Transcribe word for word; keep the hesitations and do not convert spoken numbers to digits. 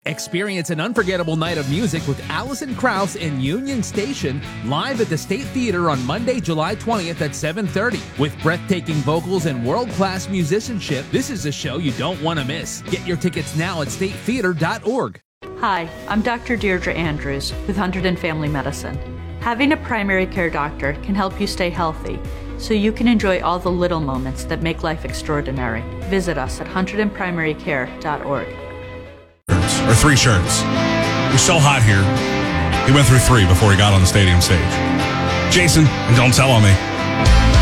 Experience an unforgettable night of music with Alison Krauss in Union Station live at the State Theater on Monday, July twentieth at seven thirty. With breathtaking vocals and world-class musicianship, this is a show you don't want to miss. Get your tickets now at state theater dot org. Hi, I'm Doctor Deirdre Andrews with Hunterdon Family Medicine. Having a primary care doctor can help you stay healthy, so you can enjoy all the little moments that make life extraordinary. Visit us at hunterdon primary care dot org. Or three shirts. It was so hot here. He went through three before he got on the stadium stage. Jason, and don't tell on me.